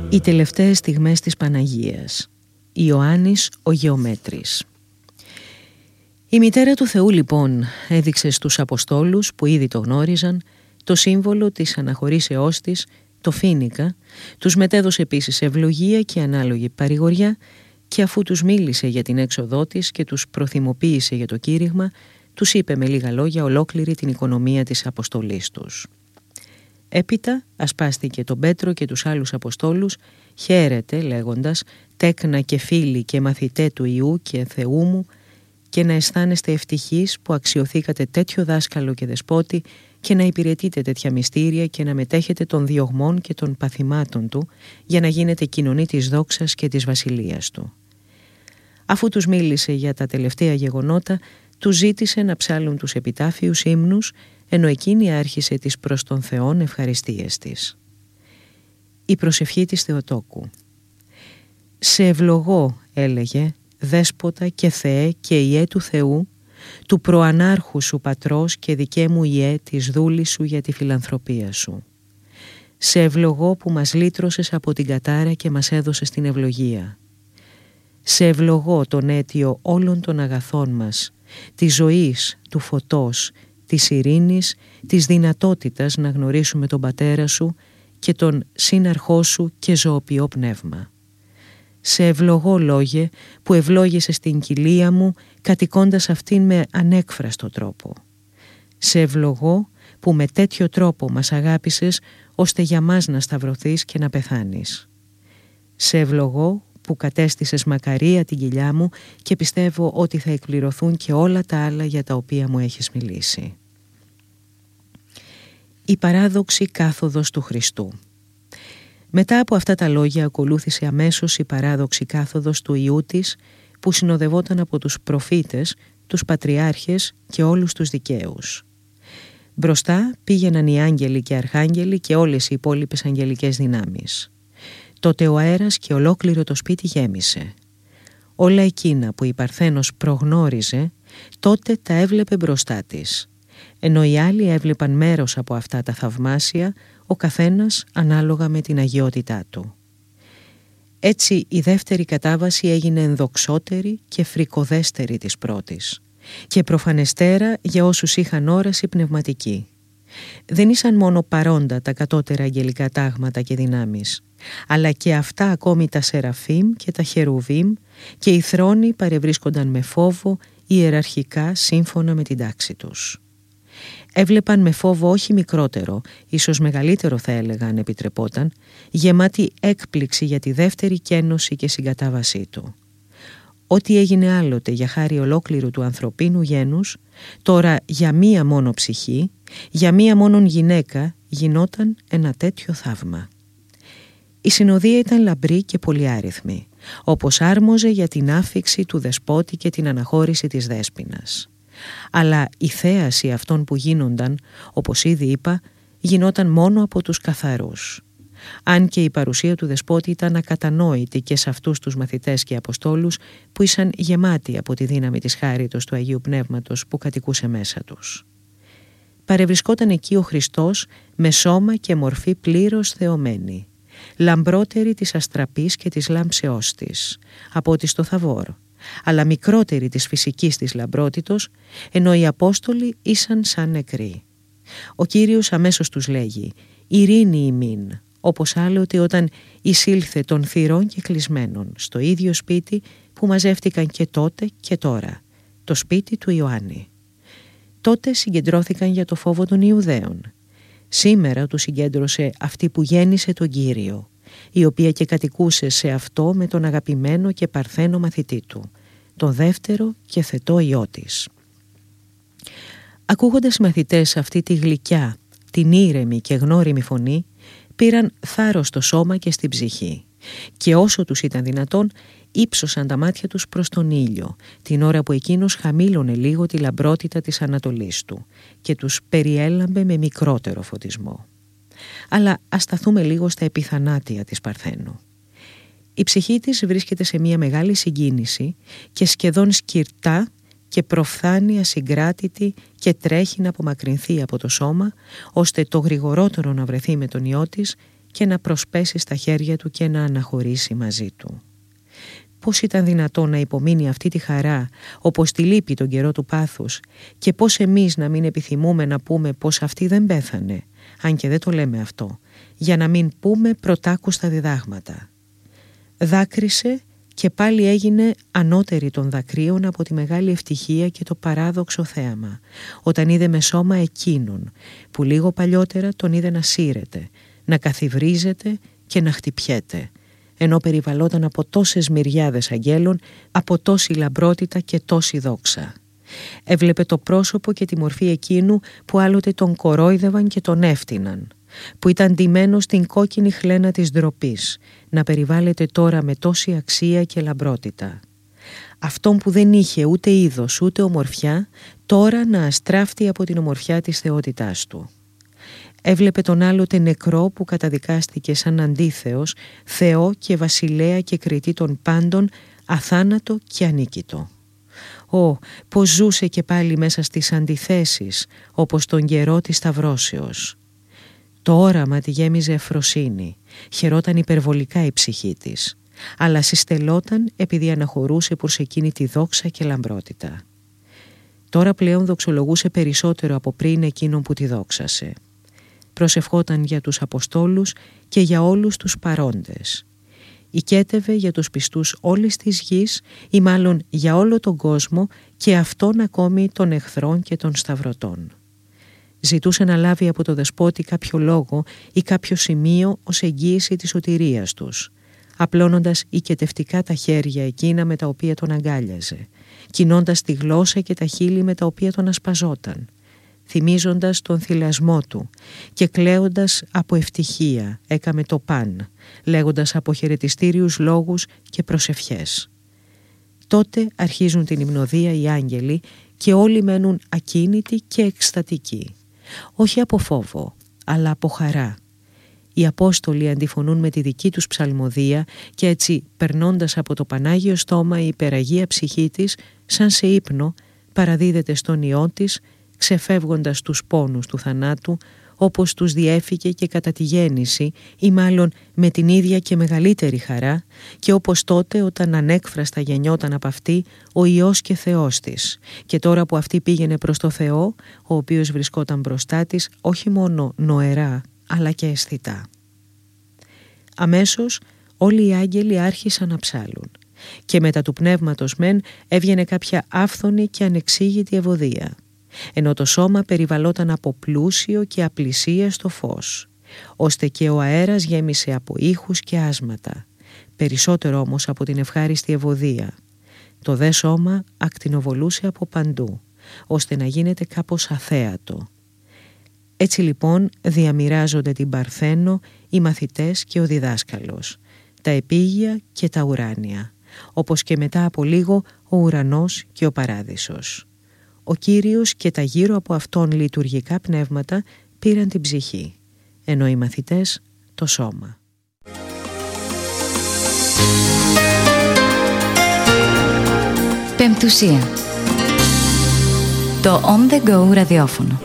Οι τελευταίες στιγμές της Παναγίας. Ιωάννης ο Γεωμέτρης. Η μητέρα του Θεού λοιπόν έδειξε στους Αποστόλους που ήδη το γνώριζαν το σύμβολο της αναχωρήσεώς της, το φοίνικα, τους μετέδωσε επίσης ευλογία και ανάλογη παρηγοριά και αφού τους μίλησε για την έξοδό της και τους προθυμοποίησε για το κήρυγμα, τους είπε με λίγα λόγια ολόκληρη την οικονομία της αποστολής τους. Έπειτα ασπάστηκε τον Πέτρο και τους άλλους Αποστόλους, χαίρετε λέγοντας «Τέκνα και φίλοι και μαθητέ του Ιού και Θεού μου, και να αισθάνεστε ευτυχείς που αξιωθήκατε τέτοιο δάσκαλο και δεσπότη και να υπηρετείτε τέτοια μυστήρια και να μετέχετε των διωγμών και των παθημάτων του για να γίνετε κοινωνοί της δόξας και της βασιλείας του». Αφού τους μίλησε για τα τελευταία γεγονότα, τους ζήτησε να ψάλουν τους επιτάφιους ύμνους, ενώ εκείνη άρχισε τις προς τον Θεόν ευχαριστίες της. Η προσευχή της Θεοτόκου. «Σε ευλογώ», έλεγε, «Δέσποτα και Θεέ και Ιε του Θεού, του προανάρχου σου πατρός και δικέ μου Ιε της δούλης σου για τη φιλανθρωπία σου. Σε ευλογώ που μας λύτρωσες από την κατάρα και μας έδωσες την ευλογία. Σε ευλογώ τον αίτιο όλων των αγαθών μας, της ζωής, του φωτός, της ειρήνης, της δυνατότητας να γνωρίσουμε τον Πατέρα σου και τον σύναρχό σου και ζωοποιό πνεύμα. Σε ευλογώ, Λόγε, που ευλόγησες την κοιλία μου κατοικώντας αυτήν με ανέκφραστο τρόπο. Σε ευλογώ που με τέτοιο τρόπο μας αγάπησες ώστε για μας να σταυρωθείς και να πεθάνεις. Σε ευλογώ που κατέστησες μακαρία την κοιλιά μου και πιστεύω ότι θα εκπληρωθούν και όλα τα άλλα για τα οποία μου έχεις μιλήσει». Η παράδοξη κάθοδος του Χριστού. Μετά από αυτά τα λόγια ακολούθησε αμέσως η παράδοξη κάθοδος του Υιού της, που συνοδευόταν από τους προφήτες, τους πατριάρχες και όλους τους δικαίους. Μπροστά πήγαιναν οι άγγελοι και αρχάγγελοι και όλες οι υπόλοιπες αγγελικές δυνάμεις. Τότε ο αέρας και ολόκληρο το σπίτι γέμισε. Όλα εκείνα που η Παρθένος προγνώριζε, τότε τα έβλεπε μπροστά της. Ενώ οι άλλοι έβλεπαν μέρος από αυτά τα θαυμάσια, ο καθένας ανάλογα με την αγιότητά του. Έτσι η δεύτερη κατάβαση έγινε ενδοξότερη και φρικοδέστερη της πρώτης και προφανεστέρα για όσους είχαν όραση πνευματική. Δεν ήσαν μόνο παρόντα τα κατώτερα αγγελικά τάγματα και δυνάμεις, αλλά και αυτά ακόμη τα Σεραφείμ και τα Χερουβίμ, και οι θρόνοι παρευρίσκονταν με φόβο ιεραρχικά σύμφωνα με την τάξη τους. Έβλεπαν με φόβο όχι μικρότερο, ίσως μεγαλύτερο θα έλεγα αν επιτρεπόταν, γεμάτη έκπληξη για τη δεύτερη κένωση και συγκατάβασή του. Ό,τι έγινε άλλοτε για χάρη ολόκληρου του ανθρωπίνου γένους, τώρα για μία μόνο ψυχή, για μία μόνον γυναίκα, γινόταν ένα τέτοιο θαύμα. Η συνοδεία ήταν λαμπρή και πολυάριθμη, όπως άρμοζε για την άφιξη του δεσπότη και την αναχώρηση της δέσποινας. Αλλά η θέαση αυτών που γίνονταν, όπως ήδη είπα, γινόταν μόνο από τους καθαρούς. Αν και η παρουσία του δεσπότη ήταν ακατανόητη και σε αυτούς τους μαθητές και αποστόλους που ήσαν γεμάτοι από τη δύναμη της χάριτος του Αγίου Πνεύματος που κατοικούσε μέσα τους. Παρευρισκόταν εκεί ο Χριστός με σώμα και μορφή πλήρως θεωμένη, λαμπρότερη της αστραπής και της λάμψεώς της, από ότι στο Θαβόρ, αλλά μικρότερη της φυσικής της λαμπρότητος, ενώ οι Απόστολοι ήσαν σαν νεκροί. Ο Κύριος αμέσως τους λέγει «Ειρήνη ημίν», όπως άλλοτε όταν εισήλθε των θυρών και κλεισμένων στο ίδιο σπίτι που μαζεύτηκαν και τότε και τώρα, το σπίτι του Ιωάννη. Τότε συγκεντρώθηκαν για το φόβο των Ιουδαίων. Σήμερα του συγκέντρωσε αυτή που γέννησε τον Κύριο, η οποία και κατοικούσε σε αυτό με τον αγαπημένο και παρθένο μαθητή του, τον δεύτερο και θετό Υιό της. Ακούγοντας οι μαθητές αυτή τη γλυκιά, την ήρεμη και γνώριμη φωνή, πήραν θάρρος στο σώμα και στην ψυχή και όσο τους ήταν δυνατόν ύψωσαν τα μάτια τους προς τον ήλιο, την ώρα που εκείνος χαμήλωνε λίγο τη λαμπρότητα της ανατολής του και τους περιέλαμπε με μικρότερο φωτισμό. Αλλά ας σταθούμε λίγο στα επιθανάτια της Παρθένου. Η ψυχή της βρίσκεται σε μια μεγάλη συγκίνηση και σχεδόν σκυρτά και προφθάνει ασυγκράτητη και τρέχει να απομακρυνθεί από το σώμα, ώστε το γρηγορότερο να βρεθεί με τον Υιό της και να προσπέσει στα χέρια του και να αναχωρήσει μαζί του. Πώς ήταν δυνατό να υπομείνει αυτή τη χαρά όπως τη λύπη τον καιρό του πάθους, και πώς εμείς να μην επιθυμούμε να πούμε πως αυτή δεν πέθανε, αν και δεν το λέμε αυτό, για να μην πούμε πρωτάκουστα διδάγματα. Δάκρυσε και πάλι έγινε ανώτερη των δακρύων από τη μεγάλη ευτυχία και το παράδοξο θέαμα, όταν είδε με σώμα εκείνον που λίγο παλιότερα τον είδε να σύρεται, να καθιβρίζεται και να χτυπιέται, ενώ περιβαλλόταν από τόσες μυριάδες αγγέλων, από τόση λαμπρότητα και τόση δόξα. Έβλεπε το πρόσωπο και τη μορφή εκείνου που άλλοτε τον κορόιδευαν και τον έφτυναν, που ήταν ντυμένος στην κόκκινη χλένα της ντροπής, να περιβάλλεται τώρα με τόση αξία και λαμπρότητα. Αυτόν που δεν είχε ούτε είδος ούτε ομορφιά, τώρα να αστράφτει από την ομορφιά της θεότητάς του. Έβλεπε τον άλλοτε νεκρό που καταδικάστηκε σαν αντίθεος, Θεό και βασιλέα και κριτή των πάντων, αθάνατο και ανίκητο. Πως ζούσε και πάλι μέσα στις αντιθέσεις, όπως τον καιρό της Σταυρώσεως. Το όραμα τη γέμιζε ευφροσύνη, χαιρόταν υπερβολικά η ψυχή της, αλλά συστελόταν επειδή αναχωρούσε προς εκείνη τη δόξα και λαμπρότητα. Τώρα πλέον δοξολογούσε περισσότερο από πριν εκείνον που τη δόξασε. Προσευχόταν για τους Αποστόλους και για όλους τους παρόντες. Οικέτευε για τους πιστούς όλης της γης, ή μάλλον για όλο τον κόσμο, και αυτόν ακόμη των εχθρών και των σταυρωτών. Ζητούσε να λάβει από το δεσπότη κάποιο λόγο ή κάποιο σημείο ως εγγύηση της σωτηρίας τους, απλώνοντας οικετευτικά τα χέρια εκείνα με τα οποία τον αγκάλιαζε, κινώντας τη γλώσσα και τα χείλη με τα οποία τον ασπαζόταν, θυμίζοντας τον θυλασμό του και κλαίοντας από ευτυχία έκαμε το παν, λέγοντας αποχαιρετιστήριους λόγους και προσευχές. Τότε αρχίζουν την υμνοδία οι άγγελοι και όλοι μένουν ακίνητοι και εκστατικοί, όχι από φόβο, αλλά από χαρά. Οι Απόστολοι αντιφωνούν με τη δική τους ψαλμοδία και έτσι, περνώντας από το Πανάγιο στόμα, η υπεραγία ψυχή της, σαν σε ύπνο, παραδίδεται στον Υιό της, ξεφεύγοντας τους πόνους του θανάτου, όπως τους διέφυγε και κατά τη γέννηση, ή μάλλον με την ίδια και μεγαλύτερη χαρά, και όπως τότε όταν ανέκφραστα γεννιόταν από αυτή ο Υιός και Θεός της, και τώρα που αυτή πήγαινε προς το Θεό, ο οποίος βρισκόταν μπροστά της όχι μόνο νοερά, αλλά και αισθητά. Αμέσως όλοι οι άγγελοι άρχισαν να ψάλουν, και μετά του πνεύματος μεν έβγαινε κάποια άφθονη και ανεξήγητη ευωδία, ενώ το σώμα περιβαλλόταν από πλούσιο και απλησίαστο φως, ώστε και ο αέρας γέμισε από ήχους και άσματα, περισσότερο όμως από την ευχάριστη ευωδία. Το δε σώμα ακτινοβολούσε από παντού, ώστε να γίνεται κάπως αθέατο. Έτσι λοιπόν διαμοιράζονται την Παρθένο οι μαθητές και ο διδάσκαλος, τα επίγεια και τα ουράνια, όπως και μετά από λίγο ο ουρανός και ο παράδεισος. Ο Κύριος και τα γύρω από αυτόν λειτουργικά πνεύματα πήραν την ψυχή, ενώ οι μαθητές το σώμα. Πεμπτουσία. Το On The Go ραδιόφωνο.